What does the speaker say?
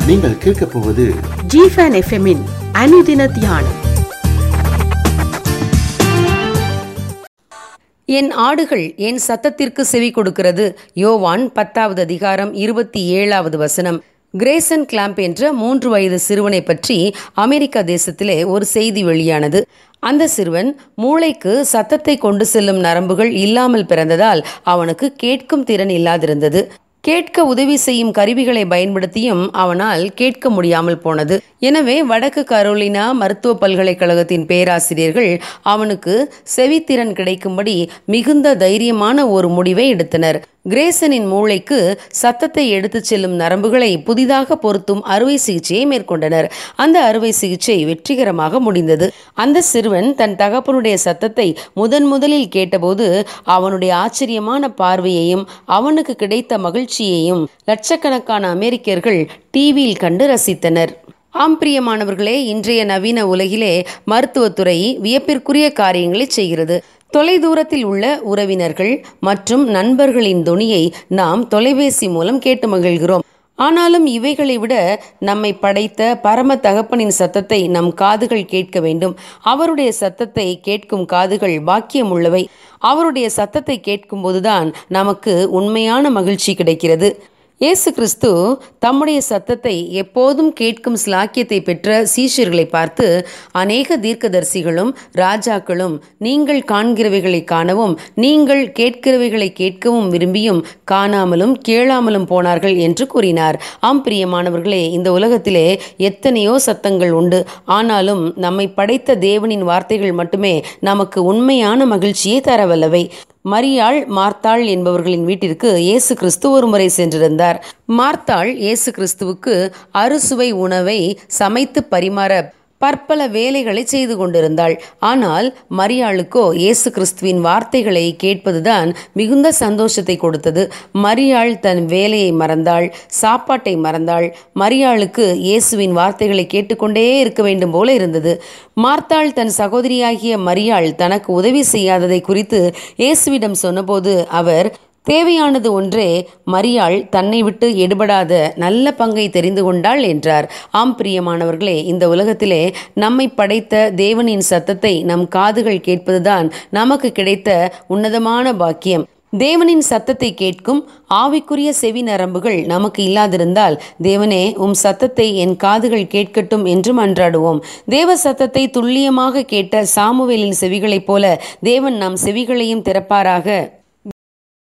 நீங்கள் கேட்கப் போவது ஜிஃபன் எஃப்எம்மின் அனுதின தியானம். என் ஆடுகள் என் சத்தத்திற்கு செவி கொடுக்கிறது. யோவான் 10வது அதிகாரம் 27வது வசனம். கிரேசன் கிளாம்ப் என்ற 3 வயது சிறுவனை பற்றி அமெரிக்கா தேசத்திலே ஒரு செய்தி வெளியானது. அந்த சிறுவன் மூளைக்கு சத்தத்தை கொண்டு செல்லும் நரம்புகள் இல்லாமல் பிறந்ததால் அவனுக்கு கேட்கும் திறன் இல்லாதிருந்தது. கேட்க உதவி செய்யும் கருவிகளை பயன்படுத்தியும் அவனால் கேட்க முடியாமல் போனது. எனவே வடக்கு கரோலினா மருத்துவ பல்கலைக்கழகத்தின் பேராசிரியர்கள் அவனுக்கு செவித்திறன் கிடைக்கும்படி மிகுந்த தைரியமான ஒரு முடிவை எடுத்தனர். கிரேசனின் மூளைக்கு சத்தத்தை எடுத்துச் செல்லும் நரம்புகளை புதிதாக பொருத்தும் அறுவை சிகிச்சையை மேற்கொண்டனர். அந்த அறுவை சிகிச்சை வெற்றிகரமாக முடிந்தது. அந்த சிறுவன் தன் தகப்பனுடைய சத்தத்தை முதலில் கேட்டபோது அவனுடைய ஆச்சரியமான பார்வையையும் அவனுக்கு கிடைத்த மகிழ்ச்சியையும் லட்சக்கணக்கான அமெரிக்கர்கள் டிவியில் கண்டு ரசித்தனர். பிரியமானவர்களே, இன்றைய நவீன உலகிலே மருத்துவத்துறை வியப்பிற்குரிய காரியங்களை செய்கிறது. தொலைதூரத்தில் உள்ள உறவினர்கள் மற்றும் நண்பர்களின் தொனியை நாம் தொலைபேசி மூலம் கேட்டு மகிழ்கிறோம். ஆனாலும் இவைகளை விட நம்மை படைத்த பரம தகப்பனின் சத்தத்தை நம் காதுகள் கேட்க வேண்டும். அவருடைய சத்தத்தை கேட்கும் காதுகள் பாக்கியம் உள்ளவை. அவருடைய சத்தத்தை கேட்கும்போதுதான் நமக்கு உண்மையான மகிழ்ச்சி கிடைக்கிறது. இயேசு கிறிஸ்து தம்முடைய சத்தத்தை எப்போதும் கேட்கும் ஸ்லாக்கியத்தை பெற்ற சீஷர்களை பார்த்து, அநேக தீர்க்கதரிசிகளும் ராஜாக்களும் நீங்கள் காண்கிறவைகளை காணவும் நீங்கள் கேட்கிறவைகளை கேட்கவும் விரும்பியும் காணாமலும் கேளாமலும் போனார்கள் என்று கூறினார். பிரியமானவர்களே, இந்த உலகத்திலே எத்தனையோ சத்தங்கள் உண்டு. ஆனாலும் நம்மை படைத்த தேவனின் வார்த்தைகள் மட்டுமே நமக்கு உண்மையான மகிழ்ச்சியை தரவல்லவை. மரியாள், மார்த்தாள் என்பவர்களின் வீட்டிற்கு இயேசு கிறிஸ்து ஒரு முறை சென்றிருந்தார். மார்த்தாள் இயேசு கிறிஸ்துவுக்கு அறுசுவை உணவை சமைத்து பரிமாற பற்பல வேலைகளை செய்து கொண்டிருந்தாள். ஆனால் மரியாளுக்கோ இயேசு கிறிஸ்துவின் வார்த்தைகளை கேட்பதுதான் மிகுந்த சந்தோஷத்தை கொடுத்தது. மரியாள் தன் வேலையை மறந்தாள், சாப்பாட்டை மறந்தாள். மரியாளுக்கு இயேசுவின் வார்த்தைகளை கேட்டுக்கொண்டே இருக்க வேண்டும் போல இருந்தது. மார்த்தாள் தன் சகோதரியாகிய மரியாள் தனக்கு உதவி செய்யாததை குறித்து இயேசுவிடம் சொன்னபோது அவர், தேவையானது ஒன்றே, மரியாள் தன்னை விட்டு எடுபடாத நல்ல பங்கை தெரிந்து கொண்டாள் என்றார். பிரியமானவர்களே, இந்த உலகத்திலே நம்மை படைத்த தேவனின் சத்தத்தை நம் காதுகள் கேட்பதுதான் நமக்கு கிடைத்த உன்னதமான பாக்கியம். தேவனின் சத்தத்தை கேட்கும் ஆவிக்குரிய செவி நரம்புகள் நமக்கு இல்லாதிருந்தால், தேவனே உம் சத்தத்தை என் காதுகள் கேட்கட்டும் என்று மன்றாடுவோம். தேவ சத்தத்தை துல்லியமாக கேட்ட சாமுவேலின் செவிகளைப் போல தேவன் நம் செவிகளையும் திறப்பாராக.